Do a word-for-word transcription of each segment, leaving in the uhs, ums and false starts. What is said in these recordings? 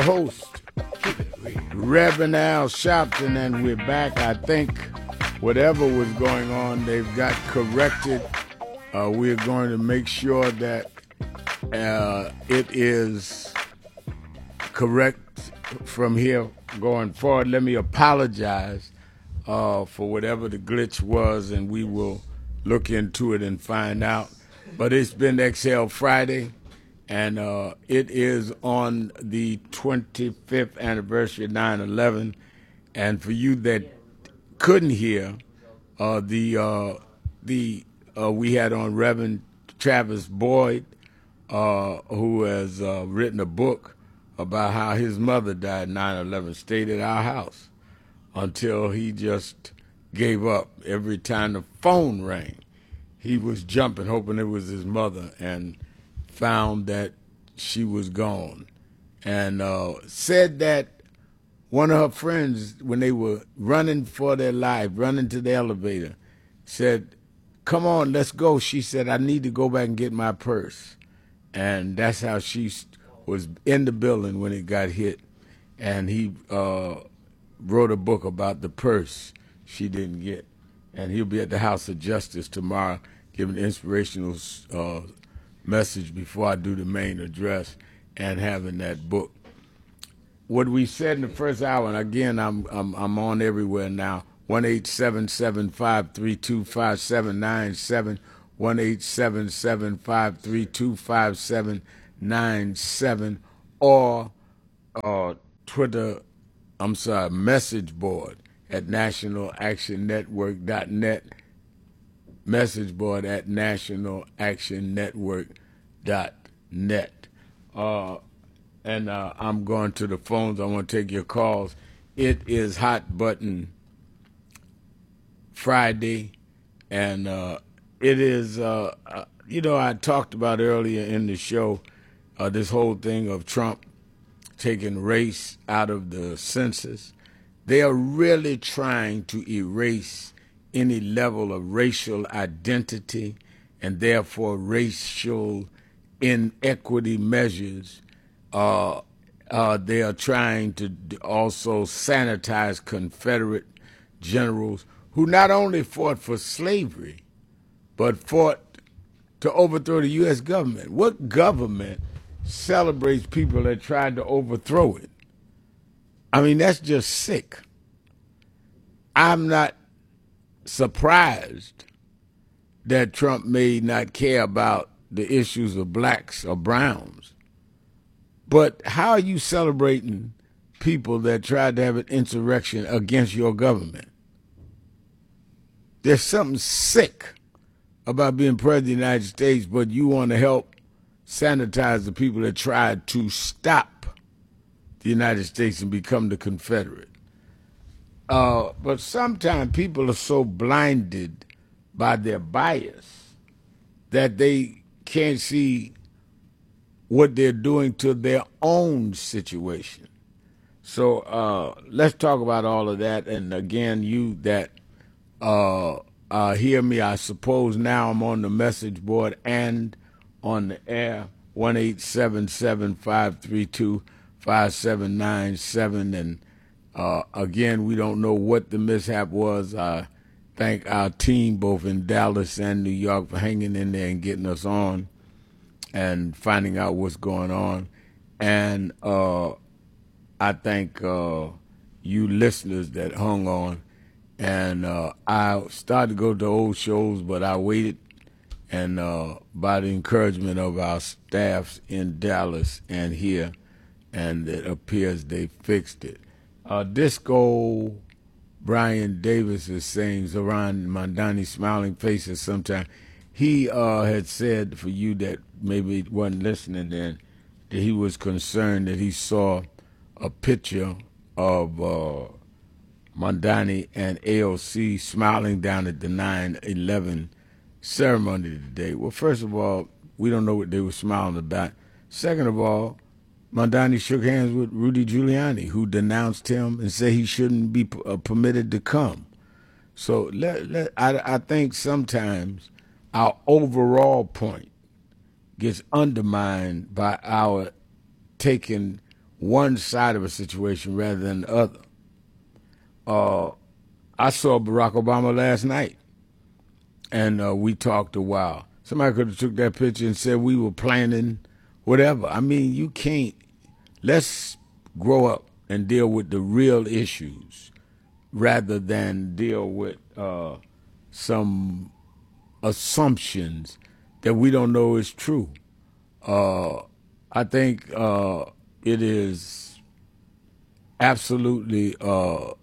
Host, Reverend Al Sharpton, and we're back. I think whatever was going on, they've got corrected. Uh, we're going to make sure that uh, it is correct from here going forward. Let me apologize uh, for whatever the glitch was, and we will look into it and find out. But it's been Exhale Friday, and uh, it is on the twenty-fifth anniversary of nine eleven. And for you that couldn't hear, uh, the uh, the uh, we had on Reverend Travis Boyd, uh, who has uh, written a book about how his mother died nine eleven, stayed at our house until he just gave up. Every time the phone rang, he was jumping, hoping it was his mother, and found that she was gone. And uh, said that one of her friends, when they were running for their life, running to the elevator, said, "Come on, let's go." She said, "I need to go back and get my purse." And that's how she was in the building when it got hit. And he uh, wrote a book about the purse she didn't get. And he'll be at the House of Justice tomorrow giving an inspirational uh, message before I do the main address and having that book. What we said in the first hour, and again, I'm I'm, I'm on everywhere now, one eight seven seven, five three two, five seven nine seven, one eight seven seven, five three two, five seven nine seven, or uh, Twitter, I'm sorry, message board at national action network dot net, message board at national action network dot net. Uh, and uh, I'm going to the phones. I want to take your calls. It is Hot Button Friday, and uh, it is, uh, uh, you know, I talked about earlier in the show uh, this whole thing of Trump taking race out of the census. They are really trying to erase any level of racial identity and therefore racial inequity measures. Uh, uh, they are trying to also sanitize Confederate generals who not only fought for slavery, but fought to overthrow the U S government. What government celebrates people that tried to overthrow it? I mean, that's just sick. I'm not surprised that Trump may not care about the issues of blacks or browns. But how are you celebrating people that tried to have an insurrection against your government? There's something sick about being president of the United States, but you want to help sanitize the people that tried to stop the United States and become the Confederate. Uh, but sometimes people are so blinded by their bias that they can't see what they're doing to their own situation. So uh, let's talk about all of that. And again, you that uh, uh, hear me, I suppose now I'm on the message board and on the air, one eight seven seven, five three two, five seven nine seven. And uh, again, we don't know what the mishap was. I thank our team both in Dallas and New York for hanging in there and getting us on and finding out what's going on. And uh, I thank uh, you listeners that hung on. And uh, I started to go to old shows, but I waited. And uh, by the encouragement of our staffs in Dallas and here, and it appears they fixed it. Uh, Disco Brian Davis is saying, Zoran Mandani smiling faces sometimes. He uh, had said, for you that maybe wasn't listening then, that he was concerned that he saw a picture of uh, Mandani and A O C smiling down at the nine eleven ceremony today. Well, first of all, we don't know what they were smiling about. Second of all, Mandani shook hands with Rudy Giuliani, who denounced him and said he shouldn't be uh, permitted to come. So let, let, I, I think sometimes our overall point gets undermined by our taking one side of a situation rather than the other. Uh, I saw Barack Obama last night, and uh, we talked a while. Somebody could have took that picture and said we were planning whatever. I mean, you can't. Let's grow up and deal with the real issues rather than deal with uh, some assumptions that we don't know is true. Uh, I think uh, it is absolutely, uh,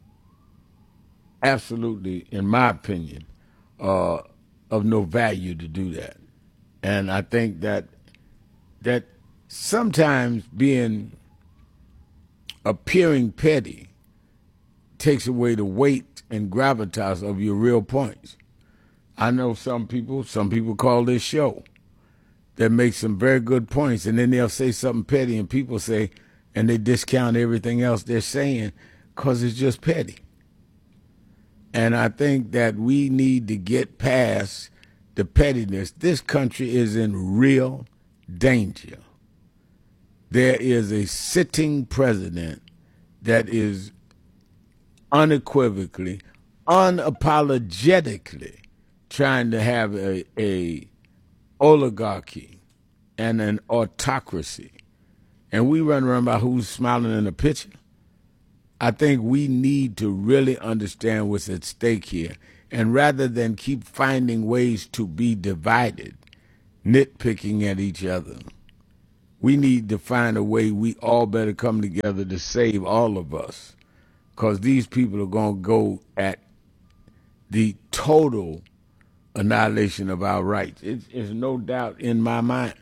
absolutely, in my opinion, uh, of no value to do that. And I think that that sometimes being appearing petty takes away the weight and gravitas of your real points. I know some people, some people call this show that makes some very good points, and then they'll say something petty, and people say, and they discount everything else they're saying because it's just petty. And I think that we need to get past the pettiness. This country is in real danger. There is a sitting president that is unequivocally, unapologetically trying to have a, a oligarchy and an autocracy. And we run around about who's smiling in the picture. I think we need to really understand what's at stake here. And rather than keep finding ways to be divided, nitpicking at each other, we need to find a way we all better come together to save all of us. Because these people are going to go at the total annihilation of our rights. It's, it's no doubt in my mind.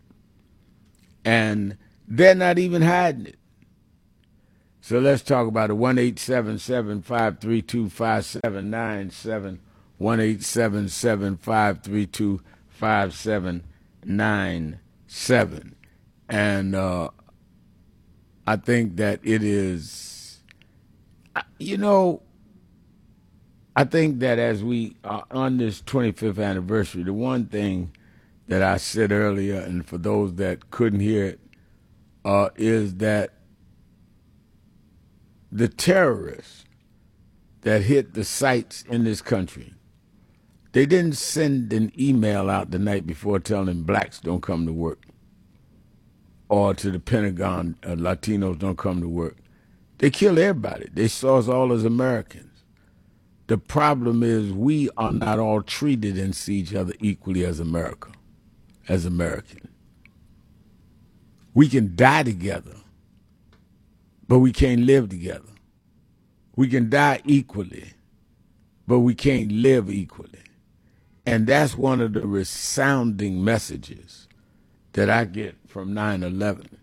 And they're not even hiding it. So let's talk about it. one eight seven seven, five three two, five seven nine seven. one eight seven seven, five three two, five seven nine seven. And uh, I think that it is, you know, I think that as we are on this twenty-fifth anniversary, the one thing that I said earlier, and for those that couldn't hear it, uh, is that the terrorists that hit the sites in this country, they didn't send an email out the night before telling blacks don't come to work, or to the Pentagon, uh, Latinos don't come to work. They killed everybody. They saw us all as Americans. The problem is we are not all treated and see each other equally as America, as Americans. We can die together, but we can't live together. We can die equally, but we can't live equally. And that's one of the resounding messages that I get from nine eleven.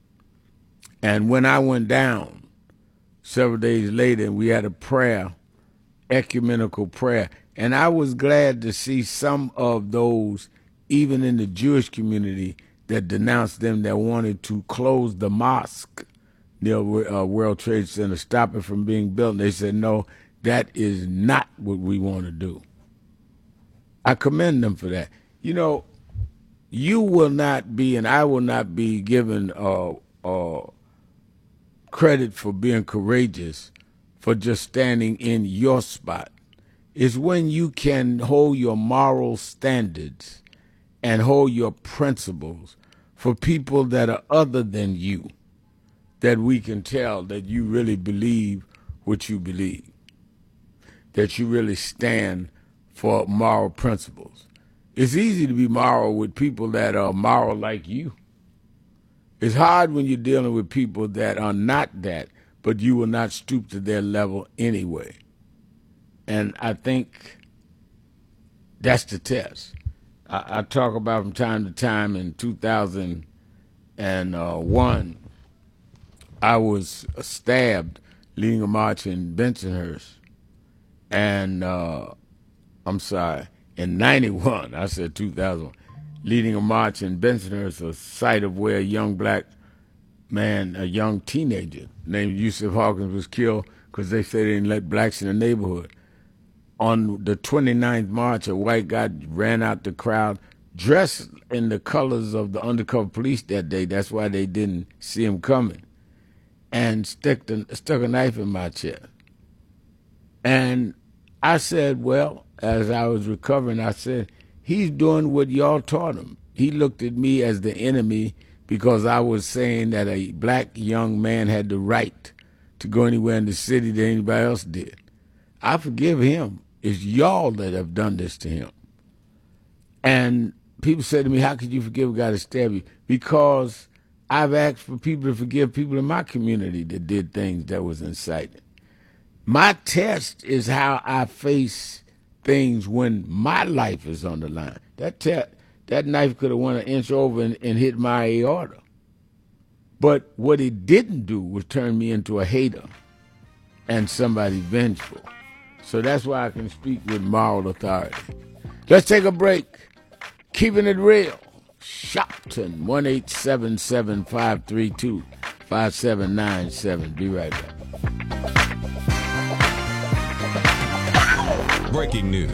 And when I went down several days later, and we had a prayer, ecumenical prayer, and I was glad to see some of those, even in the Jewish community, that denounced them, that wanted to close the mosque near uh, World Trade Center, stop it from being built. And they said, no, that is not what we want to do. I commend them for that. You know, you will not be, and I will not be given uh, uh, credit for being courageous for just standing in your spot. It's when you can hold your moral standards and hold your principles for people that are other than you, that we can tell that you really believe what you believe, that you really stand for moral principles. It's easy to be moral with people that are moral like you. It's hard when you're dealing with people that are not that, but you will not stoop to their level anyway. And I think that's the test. I, I talk about from time to time in two thousand one, I was stabbed leading a march in Bensonhurst. And uh, I'm sorry, in ninety-one, I said two thousand, leading a march in Bensonhurst, a site of where a young black man, a young teenager named Yusuf Hawkins was killed because they said they didn't let blacks in the neighborhood. On the twenty-ninth march, a white guy ran out the crowd dressed in the colors of the undercover police that day. That's why they didn't see him coming. and stuck, the, stuck a knife in my chest. And I said, well, as I was recovering, I said, he's doing what y'all taught him. He looked at me as the enemy because I was saying that a black young man had the right to go anywhere in the city that anybody else did. I forgive him. It's y'all that have done this to him. And people say to me, how could you forgive a guy that stabbed you? Because I've asked for people to forgive people in my community that did things that was inciting. My test is how I face things when my life is on the line. That te- that knife could have went an inch over and, and hit my aorta. But what it didn't do was turn me into a hater and somebody vengeful. So that's why I can speak with moral authority. Let's take a break. Keeping it real. Shopton, one eight seven seven, five three two, five seven nine seven. Be right back. Breaking news.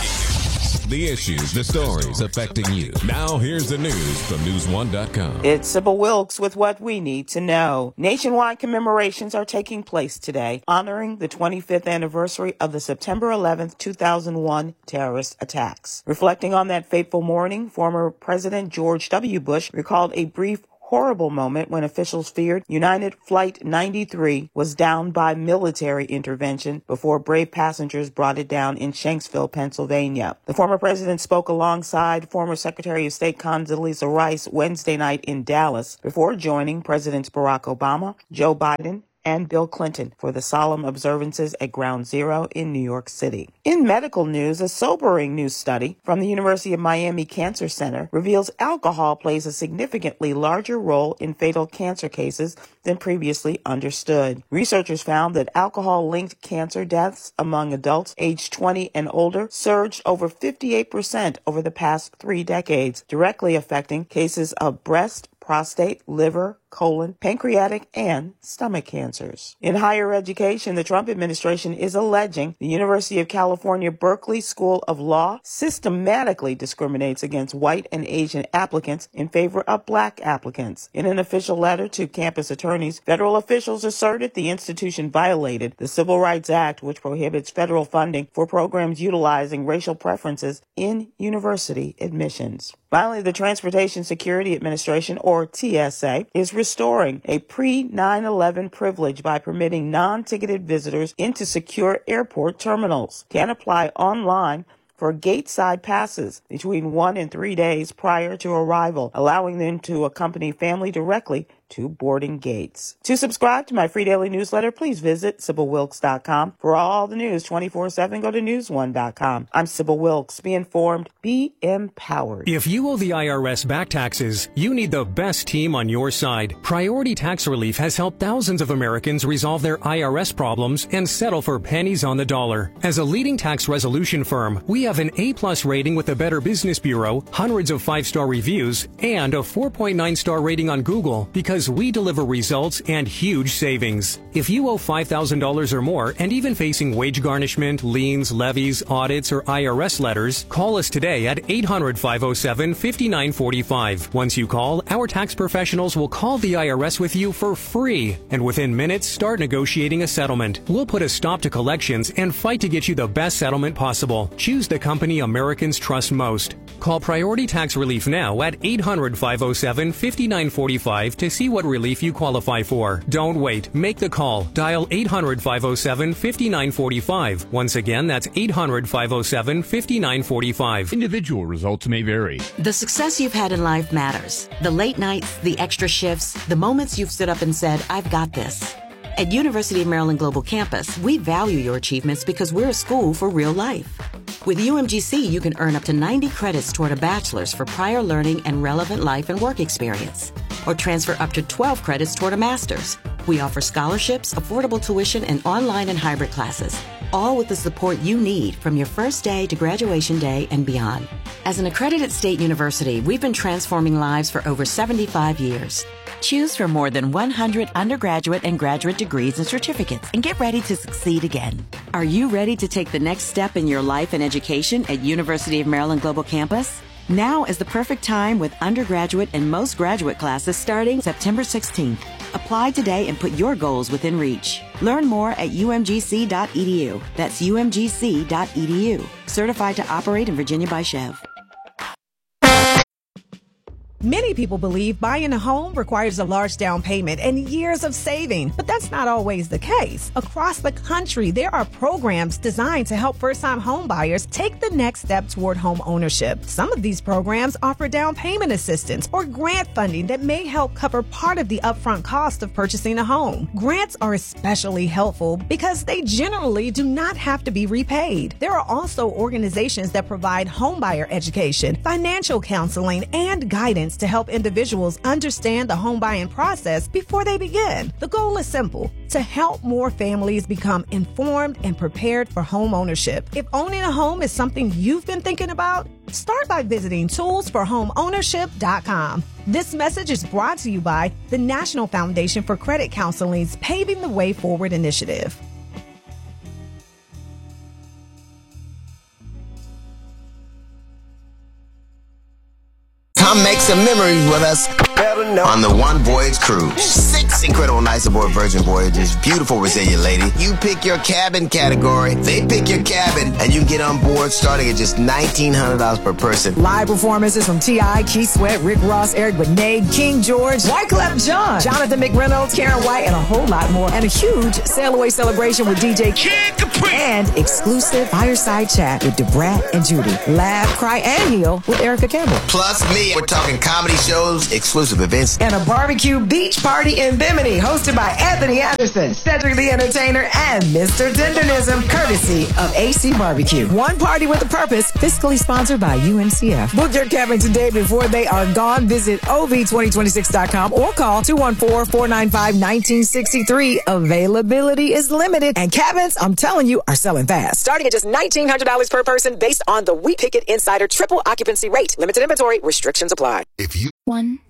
The issues, the stories affecting you. Now here's the news from news one dot com. It's Sybil Wilkes with what we need to know. Nationwide commemorations are taking place today, honoring the twenty-fifth anniversary of the September eleventh, two thousand one terrorist attacks. Reflecting on that fateful morning, former President George W. Bush recalled a brief horrible moment when officials feared United Flight ninety-three was down by military intervention before brave passengers brought it down in Shanksville, Pennsylvania. The former president spoke alongside former Secretary of State Condoleezza Rice Wednesday night in Dallas before joining Presidents Barack Obama, Joe Biden, and Bill Clinton for the solemn observances at Ground Zero in New York City. In medical news, a sobering new study from the University of Miami Cancer Center reveals alcohol plays a significantly larger role in fatal cancer cases than previously understood. Researchers found that alcohol-linked cancer deaths among adults aged twenty and older surged over fifty-eight percent over the past three decades, directly affecting cases of breast, prostate, liver, colon, pancreatic, and stomach cancers. In higher education, the Trump administration is alleging the University of California Berkeley School of Law systematically discriminates against white and Asian applicants in favor of black applicants. In an official letter to campus attorneys, federal officials asserted the institution violated the Civil Rights Act, which prohibits federal funding for programs utilizing racial preferences in university admissions. Finally, the Transportation Security Administration, or T S A, is restoring a pre nine eleven privilege by permitting non-ticketed visitors into secure airport terminals. Can apply online for gate-side passes between one and three days prior to arrival, allowing them to accompany family directly to boarding gates. To subscribe to my free daily newsletter, please visit Sybil Wilkes dot com. For all the news twenty-four seven, go to news one dot com. I'm Sybil Wilkes. Be informed, be empowered. If you owe the I R S back taxes, you need the best team on your side. Priority Tax Relief has helped thousands of Americans resolve their I R S problems and settle for pennies on the dollar. As a leading tax resolution firm, we have an A-plus rating with the Better Business Bureau, hundreds of five-star reviews, and a four point nine star rating on Google because we deliver results and huge savings. If you owe five thousand dollars or more and even facing wage garnishment, liens, levies, audits, or I R S letters, call us today at eight hundred, five oh seven, five nine four five. Once you call, our tax professionals will call the I R S with you for free, and within minutes start negotiating a settlement. We'll put a stop to collections and fight to get you the best settlement possible. Choose the company Americans trust most. Call Priority Tax Relief now at eight hundred, five oh seven, five nine four five to see what relief you qualify for. Don't wait. Make the call. Dial eight hundred, five oh seven, five nine four five. Once again, that's eight hundred, five oh seven, five nine four five. Individual results may vary. The success you've had in life matters. The late nights, the extra shifts, the moments you've stood up and said, I've got this. At University of Maryland Global Campus, we value your achievements because we're a school for real life. With U M G C, you can earn up to ninety credits toward a bachelor's for prior learning and relevant life and work experience, or transfer up to twelve credits toward a master's. We offer scholarships, affordable tuition, and online and hybrid classes, all with the support you need from your first day to graduation day and beyond. As an accredited state university, we've been transforming lives for over seventy-five years. Choose from more than one hundred undergraduate and graduate degrees and certificates and get ready to succeed again. Are you ready to take the next step in your life and education at University of Maryland Global Campus? Now is the perfect time with undergraduate and most graduate classes starting September sixteenth. Apply today and put your goals within reach. Learn more at U M G C dot E D U. That's U M G C dot E D U. Certified to operate in Virginia by Chev. Many people believe buying a home requires a large down payment and years of saving, but that's not always the case. Across the country, there are programs designed to help first-time home buyers take the next step toward home ownership. Some of these programs offer down payment assistance or grant funding that may help cover part of the upfront cost of purchasing a home. Grants are especially helpful because they generally do not have to be repaid. There are also organizations that provide homebuyer education, financial counseling, and guidance to help individuals understand the home buying process before they begin. The goal is simple: to help more families become informed and prepared for home ownership. If owning a home is something you've been thinking about, start by visiting tools for home ownership dot com. This message is brought to you by the National Foundation for Credit Counseling's Paving the Way Forward initiative. Come make some memories with us on the One Voyage Cruise. Six incredible nights aboard Virgin Voyages. Beautiful, resilient lady. You pick your cabin category, they pick your cabin, and you get on board starting at just nineteen hundred dollars per person. Live performances from T I, Keith Sweat, Rick Ross, Eric Benet, King George, Wyclef Jean, Jonathan McReynolds, Karen White, and a whole lot more. And a huge sail away celebration with D J Kid Capri. And exclusive fireside chat with Debrat and Judy. Laugh, cry, and heal with Erica Campbell. Plus me. We're talking comedy shows, exclusive events, and a barbecue beach party in Bimini hosted by Anthony Anderson, Cedric the Entertainer, and Mister Tendernism, courtesy of A C Barbecue. One party with a purpose, fiscally sponsored by U N C F. Book your cabin today before they are gone. Visit O V twenty twenty-six dot com or call two one four, four nine five, one nine six three. Availability is limited, and cabins, I'm telling you, are selling fast. Starting at just nineteen hundred dollars per person based on the We Pick It Insider triple occupancy rate. Limited inventory, restrictions apply. If you one